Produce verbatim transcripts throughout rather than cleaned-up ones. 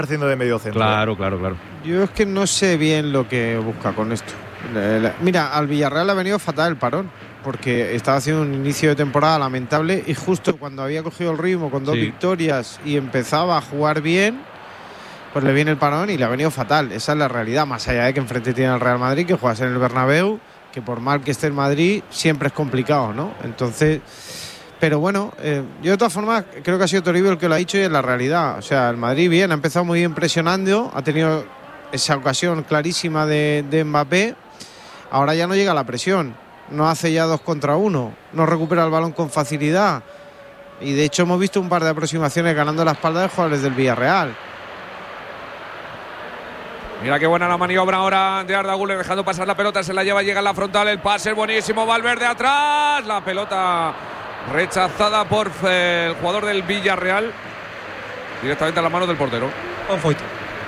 haciendo de medio centro. Claro, claro, claro. Yo es que no sé bien lo que busca con esto. Mira, al Villarreal le ha venido fatal el parón, porque estaba haciendo un inicio de temporada lamentable y justo cuando había cogido el ritmo con dos sí. victorias y empezaba a jugar bien, pues le viene el parón y le ha venido fatal. Esa es la realidad, más allá de que enfrente tiene al Real Madrid, que juegas en el Bernabéu, que por mal que esté el Madrid siempre es complicado, ¿no? Entonces, pero bueno, eh, yo de todas formas creo que ha sido Toribio el que lo ha dicho y es la realidad. O sea, el Madrid bien, ha empezado muy bien presionando, ha tenido esa ocasión clarísima de, de Mbappé. Ahora ya no llega la presión, no hace ya dos contra uno, no recupera el balón con facilidad y de hecho hemos visto un par de aproximaciones ganando la espalda de jugadores del Villarreal. Mira qué buena la maniobra ahora de Arda Güler, dejando pasar la pelota, se la lleva, llega en la frontal, el pase es buenísimo, Valverde atrás, la pelota rechazada por eh, el jugador del Villarreal, directamente a la mano del portero. Foyt.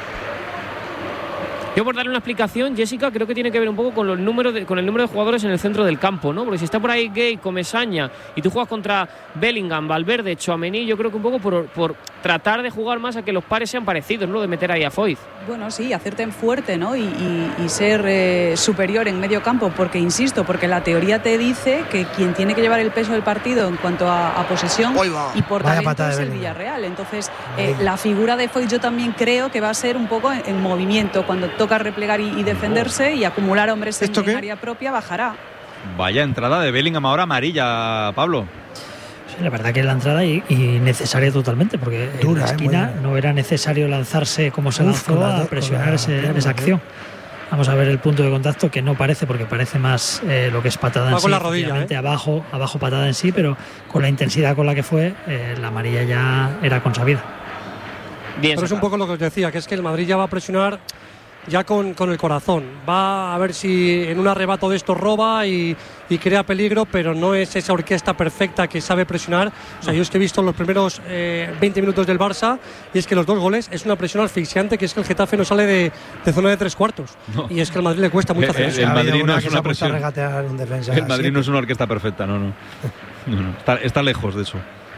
Yo por darle una explicación, Jessica, creo que tiene que ver un poco con los números de, con el número de jugadores en el centro del campo, ¿no? Porque si está por ahí Gay, Comesaña y tú juegas contra Bellingham, Valverde, Tchouaméni, yo creo que un poco por, por tratar de jugar más a que los pares sean parecidos, ¿no? De meter ahí a Foyt. Bueno, sí, hacerte en fuerte, ¿no? Y, y, y ser eh, superior en medio campo, porque insisto, porque la teoría te dice que quien tiene que llevar el peso del partido en cuanto a, a posesión y por talento es el Villarreal. Entonces, eh, la figura de Foyt yo también creo que va a ser un poco en, en movimiento, cuando toca replegar y, y defenderse y acumular hombres en, en área propia, bajará. Vaya entrada de Bellingham ahora amarilla, Pablo. Sí, la verdad que es la entrada y, y necesaria totalmente, porque Dura, en la esquina eh, no era necesario lanzarse como se Uf, lanzó a presionar la, ese, esa acción. Vamos a ver el punto de contacto, que no parece, porque parece más eh, lo que es patada en sí, la rodilla, ¿eh? abajo, abajo patada en sí, pero con la intensidad con la que fue, eh, la amarilla ya era consabida. Bien, pero es un poco lo que os decía, que es que el Madrid ya va a presionar ya con, con el corazón, va a ver si en un arrebato de esto roba y, y crea peligro, pero no es esa orquesta perfecta que sabe presionar. O sea, yo es que he visto los primeros eh, veinte minutos del Barça y es que los dos goles es una presión asfixiante, que es que el Getafe no sale de, de zona de tres cuartos no. y es que al Madrid le cuesta mucha el, el Madrid no es una presión, un defensa, el Madrid no es una orquesta perfecta, no, no, no, no. Está, está lejos de eso.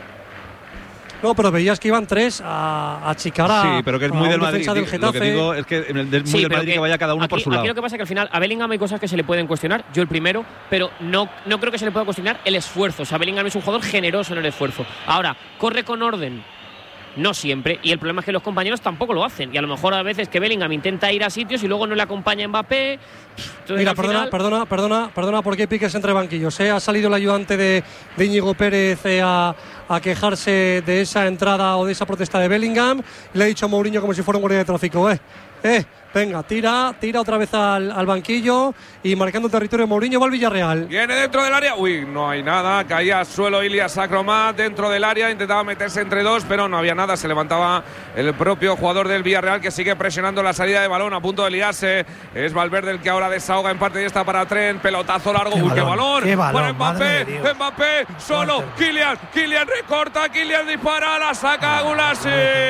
No, pero veías que iban tres a achicar a, sí, pero que es muy del Madrid. Del Lo que digo es que es muy sí, del Madrid que, que vaya cada uno aquí, por su lado. Aquí lo que pasa es que al final a Bellingham hay cosas que se le pueden cuestionar, yo el primero, pero no, no creo que se le pueda cuestionar el esfuerzo. O sea, Bellingham es un jugador generoso en el esfuerzo. Ahora, corre con orden. No siempre, y el problema es que los compañeros tampoco lo hacen, y a lo mejor a veces que Bellingham intenta ir a sitios y luego no le acompaña Mbappé. Entonces, Mira, perdona, final... perdona, perdona, perdona, porque hay piques entre banquillos. ¿eh? Ha salido el ayudante de, de Íñigo Pérez eh, a, a quejarse de esa entrada o de esa protesta de Bellingham. Le ha dicho a Mourinho como si fuera un guardia de tráfico. Eh, eh, venga, tira, tira otra vez al, al banquillo y marcando territorio Mourinho va al Villarreal. Viene dentro del área. Uy, no hay nada. Caía al suelo Ilias Akromat dentro del área. Intentaba meterse entre dos, pero no había nada. Se levantaba el propio jugador del Villarreal, que sigue presionando la salida de balón a punto de liarse. Es Valverde el que ahora desahoga en parte y está para Tren. Pelotazo largo. ¡Qué Uy, balón! qué balón. ¡Qué balón! Para Mbappé. Mbappé solo. Kylian. Kylian recorta. Kylian dispara. La saca Gulassi.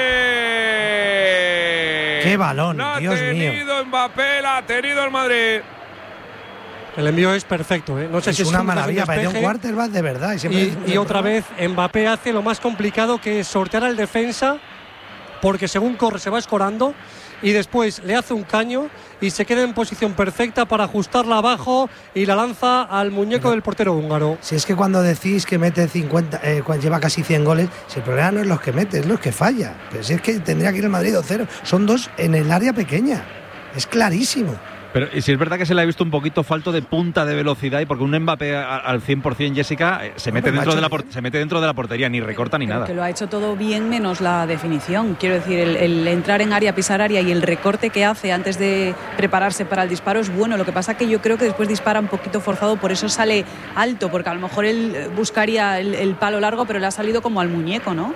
¡Qué balón! La Dios mío. La ha tenido Mbappé, la ha tenido el Madrid. El envío es perfecto, ¿eh? No sé es si una es maravilla, parece un quarterback de verdad. Y, y, y otra vez Mbappé hace lo más complicado, que es sortear al defensa, porque según corre se va escorando y después le hace un caño y se queda en posición perfecta para ajustarla abajo y la lanza al muñeco Pero, del portero húngaro. Si es que cuando decís que mete cincuenta, eh, lleva casi cien goles, si el problema no es los que mete, es los que falla. Pero si es que tendría que ir el Madrid dos cero. Son dos en el área pequeña. Es clarísimo. Pero si es verdad que se le ha visto un poquito falto de punta de velocidad, y porque un Mbappé al cien por ciento, Jessica, se mete, dentro de la por, se mete dentro de la portería, ni recorta ni Pero nada. Que lo ha hecho todo bien menos la definición. Quiero decir, el, el entrar en área, pisar área y el recorte que hace antes de prepararse para el disparo es bueno. Lo que pasa es que yo creo que después dispara un poquito forzado, por eso sale alto, porque a lo mejor él buscaría el, el palo largo, pero le ha salido como al muñeco, ¿no?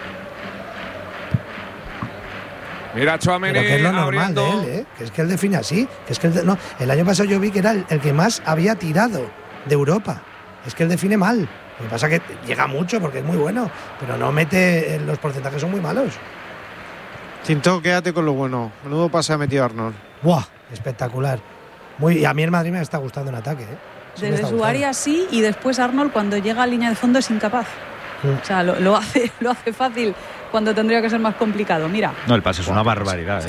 Mira, Tchouaméni que es lo normal abriendo. de él, ¿eh? Que es que él define así. Que es que él, no, el año pasado yo vi que era el, el que más había tirado de Europa. Es que él define mal. Lo que pasa es que llega mucho porque es muy bueno, pero no mete, los porcentajes son muy malos. Tinto, quédate con lo bueno. Menudo pase ha metido Arnold. ¡Buah! Espectacular. Muy, y a mí el Madrid me está gustando en ataque, ¿eh? Sí, desde su área sí, y después Arnold cuando llega a línea de fondo es incapaz. Mm. O sea, lo, lo, hace, lo hace fácil cuando tendría que ser más complicado. Mira. No, el pase es una barbaridad.